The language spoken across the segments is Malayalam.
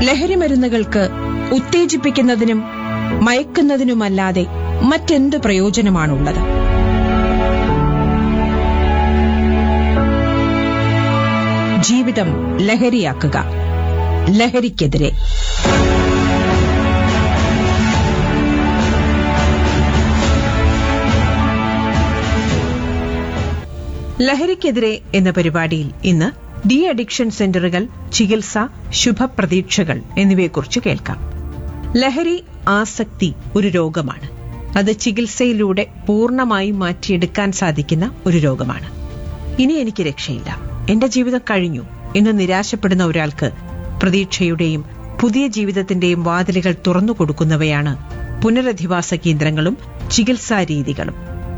ലഹരിമരുന്നുകൾക്ക് ഉത്തേജിപ്പിക്കുന്നതിനും മയക്കുന്നതിനുമല്ലാതെ മറ്റെന്ത് പ്രയോജനമാണുള്ളത്? ജീവിതം ലഹരിയാക്കുക. ലഹരിക്കെതിരെ. ലഹരിക്കെതിരെ എന്ന പരിപാടിയിൽ ഇന്ന് ഡി അഡിക്ഷൻ സെന്ററുകൾ, ചികിത്സ, ശുഭപ്രതീക്ഷകൾ എന്നിവയെക്കുറിച്ച് കേൾക്കാം. ലഹരി ആസക്തി ഒരു രോഗമാണ്. അത് ചികിത്സയിലൂടെ പൂർണ്ണമായി മാറ്റിയെടുക്കാൻ സാധിക്കുന്ന ഒരു രോഗമാണ്. ഇനി എനിക്ക് രക്ഷയില്ല, എന്റെ ജീവിതം കഴിഞ്ഞു എന്ന് നിരാശപ്പെടുന്ന ഒരാൾക്ക് പ്രതീക്ഷയുടെയും പുതിയ ജീവിതത്തിന്റെയും വാതിലുകൾ തുറന്നു കൊടുക്കുന്നവയാണ് പുനരധിവാസ കേന്ദ്രങ്ങളും ചികിത്സാ രീതികളും.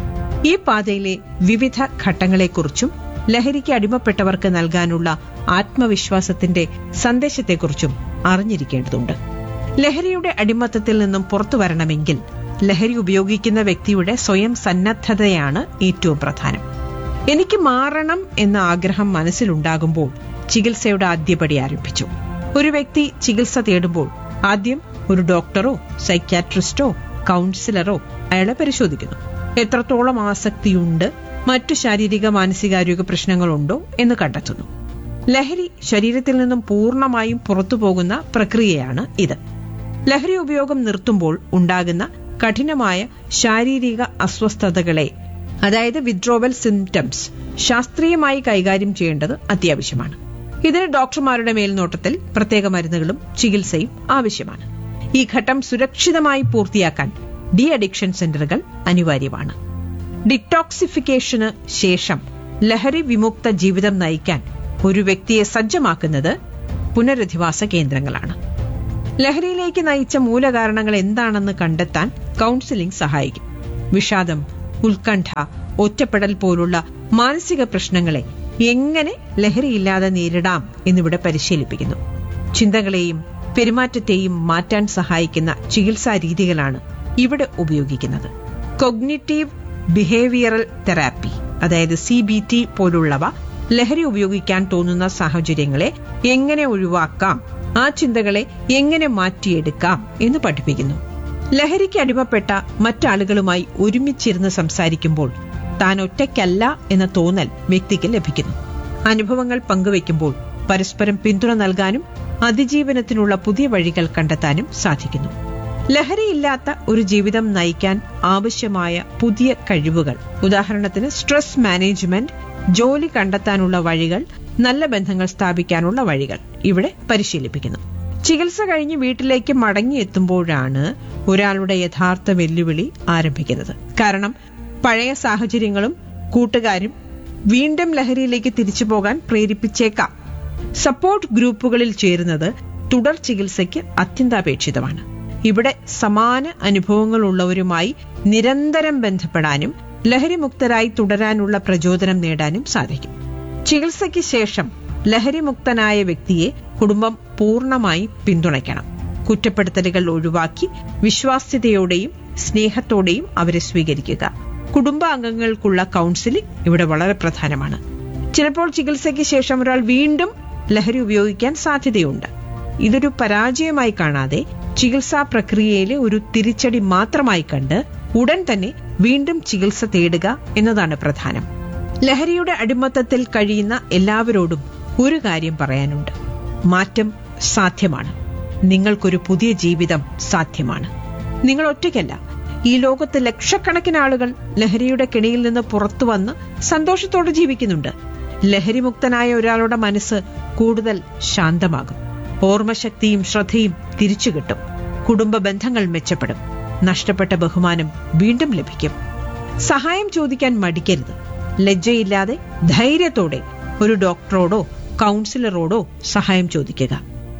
ഈ പാതയിലെ വിവിധ ഘട്ടങ്ങളെക്കുറിച്ചും ലഹരിക്ക് അടിമപ്പെട്ടവർക്ക് നൽകാനുള്ള ആത്മവിശ്വാസത്തിന്റെ സന്ദേശത്തെക്കുറിച്ചും അറിഞ്ഞിരിക്കേണ്ടതുണ്ട്. ലഹരിയുടെ അടിമത്തത്തിൽ നിന്നും പുറത്തു വരണമെങ്കിൽ ലഹരി ഉപയോഗിക്കുന്ന വ്യക്തിയുടെ സ്വയം സന്നദ്ധതയാണ് ഏറ്റവും പ്രധാനം. എനിക്ക് മാറണം എന്ന ആഗ്രഹം മനസ്സിലുണ്ടാകുമ്പോൾ ചികിത്സയുടെ ആദ്യപടി ആരംഭിച്ചു. ഒരു വ്യക്തി ചികിത്സ തേടുമ്പോൾ ആദ്യം ഒരു ഡോക്ടറോ സൈക്യാട്രിസ്റ്റോ കൌൺസിലറോ അയാളെ പരിശോധിക്കുന്നു. എത്രത്തോളം ആസക്തിയുണ്ട്, മറ്റു ശാരീരിക മാനസികാരോഗ്യ പ്രശ്നങ്ങളുണ്ടോ എന്ന് കണ്ടെത്തുന്നു. ലഹരി ശരീരത്തിൽ നിന്നും പൂർണ്ണമായും പുറത്തുപോകുന്ന പ്രക്രിയയാണ് ഇത്. ലഹരി ഉപയോഗം നിർത്തുമ്പോൾ ഉണ്ടാകുന്ന കഠിനമായ ശാരീരിക അസ്വസ്ഥതകളെ, അതായത് വിത്ഡ്രോവൽ സിംറ്റംസ്, ശാസ്ത്രീയമായി കൈകാര്യം ചെയ്യേണ്ടത് അത്യാവശ്യമാണ്. ഇതിന് ഡോക്ടർമാരുടെ മേൽനോട്ടത്തിൽ പ്രത്യേക മരുന്നുകളും ചികിത്സയും ആവശ്യമാണ്. ഈ ഘട്ടം സുരക്ഷിതമായി പൂർത്തിയാക്കാൻ ഡി അഡിക്ഷൻ സെന്ററുകൾ അനിവാര്യമാണ്. ഡിറ്റോക്സിഫിക്കേഷന് ശേഷം ലഹരി വിമുക്ത ജീവിതം നയിക്കാൻ ഒരു വ്യക്തിയെ സജ്ജമാക്കുന്നത് പുനരധിവാസ കേന്ദ്രങ്ങളാണ്. ലഹരിയിലേക്ക് നയിച്ച മൂലകാരണങ്ങൾ എന്താണെന്ന് കണ്ടെത്താൻ കൌൺസിലിംഗ് സഹായിക്കും. വിഷാദം, ഉത്കണ്ഠ, ഒറ്റപ്പെടൽ പോലുള്ള മാനസിക പ്രശ്നങ്ങളെ എങ്ങനെ ലഹരിയില്ലാതെ നേരിടാം എന്നിവിടെ പരിശീലിപ്പിക്കുന്നു. ചിന്തകളെയും പെരുമാറ്റത്തെയും മാറ്റാൻ സഹായിക്കുന്ന ചികിത്സാ രീതികളാണ് ഇവിടെ ഉപയോഗിക്കുന്നത്. കൊഗ്നിറ്റീവ് ബിഹേവിയറൽ തെറാപ്പി, അതായത് CBT പോലുള്ളവ ലഹരി ഉപയോഗിക്കാൻ തോന്നുന്ന സാഹചര്യങ്ങളെ എങ്ങനെ ഒഴിവാക്കാം, ആ ചിന്തകളെ എങ്ങനെ മാറ്റിയെടുക്കാം എന്ന് പഠിപ്പിക്കുന്നു. ലഹരിക്ക് അടിമപ്പെട്ട മറ്റാളുകളുമായി ഒരുമിച്ചിരുന്ന് സംസാരിക്കുമ്പോൾ താൻ ഒറ്റയ്ക്കല്ല എന്ന തോന്നൽ വ്യക്തിക്ക് ലഭിക്കുന്നു. അനുഭവങ്ങൾ പങ്കുവയ്ക്കുമ്പോൾ പരസ്പരം പിന്തുണ നൽകാനും അതിജീവനത്തിനുള്ള പുതിയ വഴികൾ കണ്ടെത്താനും സാധിക്കുന്നു. ലഹരിയില്ലാത്ത ഒരു ജീവിതം നയിക്കാൻ ആവശ്യമായ പുതിയ കഴിവുകൾ, ഉദാഹരണത്തിന് സ്ട്രെസ് മാനേജ്മെന്റ്, ജോലി കണ്ടെത്താനുള്ള വഴികൾ, നല്ല ബന്ധങ്ങൾ സ്ഥാപിക്കാനുള്ള വഴികൾ ഇവിടെ പരിശീലിപ്പിക്കുന്നു. ചികിത്സ കഴിഞ്ഞ് വീട്ടിലേക്ക് മടങ്ങിയെത്തുമ്പോഴാണ് ഒരാളുടെ യഥാർത്ഥ വെല്ലുവിളി ആരംഭിക്കുന്നത്. കാരണം പഴയ സാഹചര്യങ്ങളും കൂട്ടുകാരും വീണ്ടും ലഹരിയിലേക്ക് തിരിച്ചു പോകാൻ പ്രേരിപ്പിച്ചേക്കാം. സപ്പോർട്ട് ഗ്രൂപ്പുകളിൽ ചേരുന്നത് തുടർ ചികിത്സയ്ക്ക് അത്യന്താപേക്ഷിതമാണ്. ഇവിടെ സമാന അനുഭവങ്ങളുള്ളവരുമായി നിരന്തരം ബന്ധപ്പെടാനും ലഹരിമുക്തരായി തുടരാനുള്ള പ്രചോദനം നേടാനും സാധിക്കും. ചികിത്സയ്ക്ക് ശേഷം ലഹരിമുക്തനായ വ്യക്തിയെ കുടുംബം പൂർണ്ണമായി പിന്തുണയ്ക്കണം. കുറ്റപ്പെടുത്തലുകൾ ഒഴിവാക്കി വിശ്വാസ്യതയോടെയും സ്നേഹത്തോടെയും അവരെ സ്വീകരിക്കുക. കുടുംബാംഗങ്ങൾക്കുള്ള കൌൺസിലിംഗ് ഇവിടെ വളരെ പ്രധാനമാണ്. ചിലപ്പോൾ ചികിത്സയ്ക്ക് ശേഷം ഒരാൾ വീണ്ടും ലഹരി ഉപയോഗിക്കാൻ സാധ്യതയുണ്ട്. ഇതൊരു പരാജയമായി കാണാതെ ചികിത്സാ പ്രക്രിയയിലെ ഒരു തിരിച്ചടി മാത്രമായി കണ്ട് ഉടൻ തന്നെ വീണ്ടും ചികിത്സ തേടുക എന്നതാണ് പ്രധാനം. ലഹരിയുടെ അടിമത്തത്തിൽ കഴിയുന്ന എല്ലാവരോടും ഒരു കാര്യം പറയാനുണ്ട്: മാറ്റം സാധ്യമാണ്. നിങ്ങൾക്കൊരു പുതിയ ജീവിതം സാധ്യമാണ്. നിങ്ങൾ ഒറ്റയ്ക്കല്ല. ഈ ലോകത്ത് ലക്ഷക്കണക്കിന് ആളുകൾ ലഹരിയുടെ കെണിയിൽ നിന്ന് പുറത്തു വന്ന് സന്തോഷത്തോടെ ജീവിക്കുന്നുണ്ട്. ലഹരിമുക്തനായ ഒരാളുടെ മനസ്സ് കൂടുതൽ ശാന്തമാകും. ഓർമ്മശക്തിയും ശ്രദ്ധയും തിരിച്ചു കിട്ടും. കുടുംബ ബന്ധങ്ങൾ മെച്ചപ്പെടും. നഷ്ടപ്പെട്ട ബഹുമാനം വീണ്ടും ലഭിക്കും. സഹായം ചോദിക്കാൻ മടിക്കരുത്. ലജ്ജയില്ലാതെ ധൈര്യത്തോടെ ഒരു ഡോക്ടറോടോ കൌൺസിലറോടോ സഹായം ചോദിക്കുക.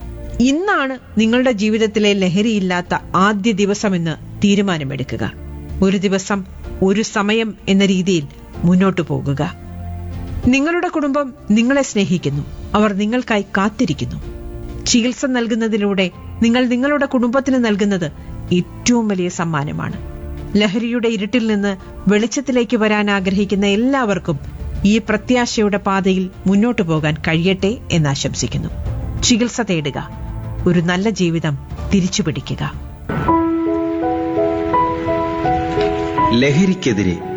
ഇന്നാണ് നിങ്ങളുടെ ജീവിതത്തിലെ ലഹരിയില്ലാത്ത ആദ്യ ദിവസമെന്ന് തീരുമാനമെടുക്കുക. ഒരു ദിവസം ഒരു സമയം എന്ന രീതിയിൽ മുന്നോട്ടു പോകുക. നിങ്ങളുടെ കുടുംബം നിങ്ങളെ സ്നേഹിക്കുന്നു. അവർ നിങ്ങൾക്കായി കാത്തിരിക്കുന്നു. ചികിത്സ നൽകുന്നതിലൂടെ നിങ്ങൾ നിങ്ങളുടെ കുടുംബത്തിന് നൽകുന്നത് ഏറ്റവും വലിയ സമ്മാനമാണ്. ലഹരിയുടെ ഇരുട്ടിൽ നിന്ന് വെളിച്ചത്തിലേക്ക് വരാൻ ആഗ്രഹിക്കുന്ന എല്ലാവർക്കും ഈ പ്രത്യാശയുടെ പാതയിൽ മുന്നോട്ടു പോകാൻ കഴിയട്ടെ എന്ന് ആശംസിക്കുന്നു. ചികിത്സ തേടുക. ഒരു നല്ല ജീവിതം തിരിച്ചുപിടിക്കുക. ലഹരിക്കെതിരെ